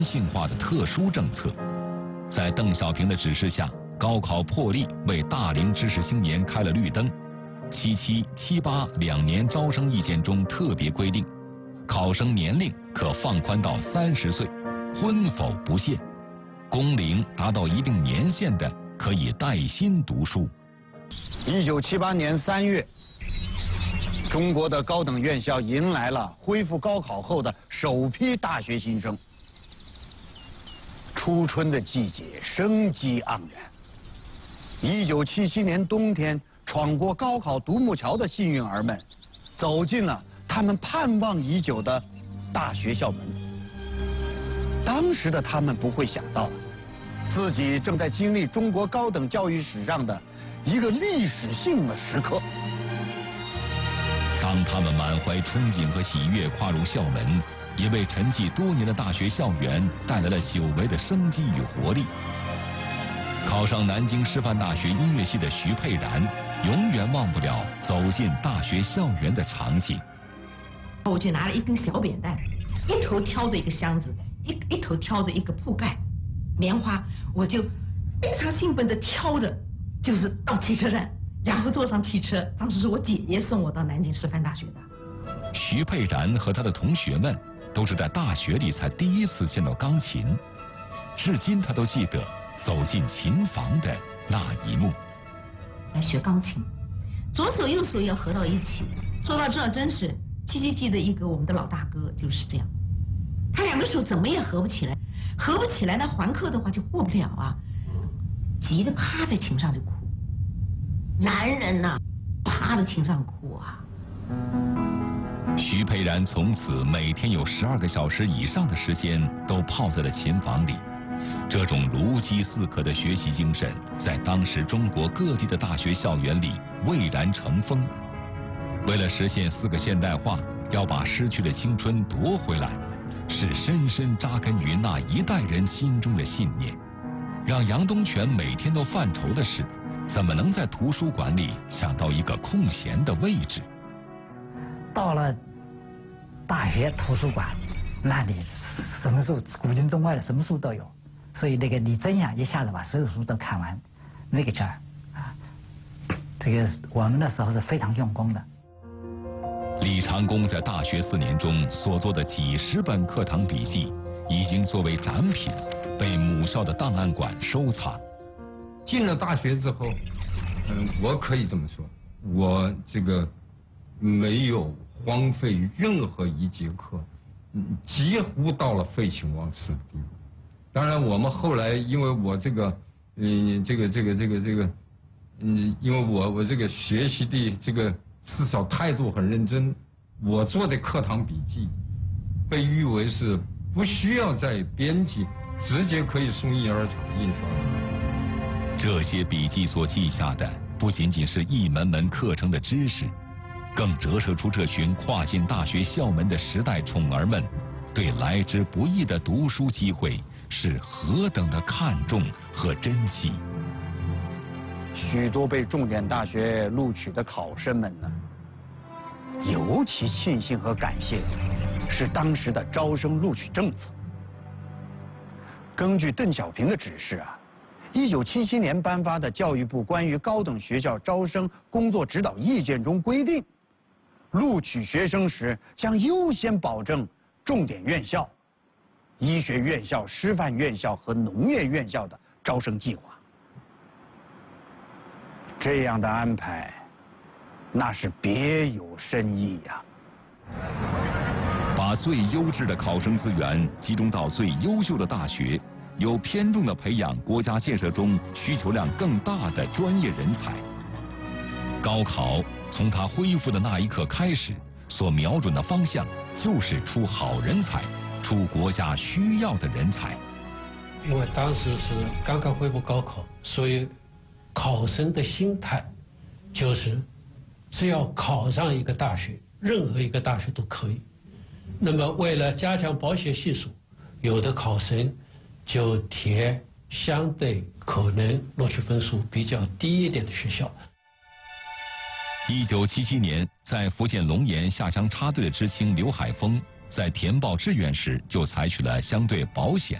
性化的特殊政策。在邓小平的指示下，高考破例为大龄知识青年开了绿灯。77、78两年招生意见中特别规定，考生年龄可放宽到30岁，婚否不限。工龄达到一定年限的，可以带薪读书。 1978年3月，中国的高等院校迎来了恢复高考后的首批大学新生。初春的季节，生机盎然。1977年冬天，闯过高考独木桥的幸运儿们，走进了他们盼望已久的大学校门。当时的他们不会想到，自己正在经历中国高等教育史上的一个历史性的时刻。 当他们满怀憧憬和喜悦跨入校门，也为沉寂多年的大学校园带来了久违的生机与活力。考上南京师范大学音乐系的徐佩然，永远忘不了走进大学校园的场景。 我就拿了一根小扁担，一头挑着一个箱子，一头挑着一个铺盖，棉花，我就非常兴奋地挑着，就是到汽车站，然后坐上汽车。当时是我姐姐送我到南京师范大学的。 徐佩然和他的同学们都是在大学里才第一次见到钢琴，至今他都记得走进琴房的那一幕。 来学钢琴，左手右手要合到一起。说到这，真是77季的一个我们的老大哥就是这样，他两个手怎么也合不起来，合不起来，那还课的话就过不了啊，急得趴在琴上就哭。男人呐，趴在琴上哭啊。 徐佩然从此每天有12个小时以上的时间都泡在了琴房里。这种如饥似渴的学习精神，在当时中国各地的大学校园里蔚然成风。为了实现4个现代化，要把失去的青春夺回来，是深深扎根于那一代人心中的信念。让杨东权每天都犯愁的是，怎么能在图书馆里抢到一个空闲的位置。 到了大学图书馆，那里什么书，古今中外的什么书都有，所以那个李真呀，一下子把所有书都看完，那个劲儿啊，这个我们那时候是非常用功的。 李长工在大学4年中所做的几10本课堂笔记，已经作为展品被母校的档案馆收藏。 进了大学之后，我可以这么说，我这个没有荒废任何一节课，几乎到了废寝忘食的地步。当然，我们后来因为我这个，因为我这个学习的这个至少态度很认真，我做的课堂笔记被誉为是不需要再编辑，直接可以送印刷厂印刷。 这些笔记所记下的，不仅仅是一门门课程的知识，更折射出这群跨进大学校门的时代宠儿们，对来之不易的读书机会是何等的看重和珍惜。 许多被重点大学录取的考生们呢，尤其庆幸和感谢是当时的招生录取政策。根据邓小平的指示啊，1977年颁发的教育部关于高等学校招生工作指导意见中规定，录取学生时将优先保证重点院校、医学院校、师范院校和农业院校的招生计划。这样的安排，那是别有深意呀。 把最优质的考生资源集中到最优秀的大学，有偏重地培养国家建设中需求量更大的专业人才。高考从它恢复的那一刻开始，所瞄准的方向就是出好人才，出国家需要的人才。 因为当时是刚刚恢复高考，所以考生的心态就是只要考上一个大学，任何一个大学都可以。那么为了加强保险系数，有的考生就填相对可能录取分数比较低一点的学校。 1977年，在福建龙岩下乡插队的知青刘海峰， 在填报志愿时就采取了相对保险